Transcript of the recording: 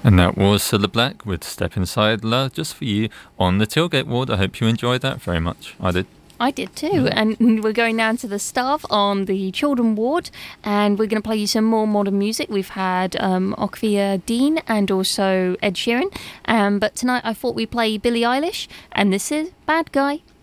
And that was Cilla Black with Step Inside Love, just for you on the Tailgate Ward. I hope you enjoyed that very much. I did. I did too, and we're going down to the staff on the Children Ward, and we're going to play you some more modern music. We've had Okvia Dean and also Ed Sheeran, but tonight I thought we'd play Billie Eilish, and this is Bad Guy.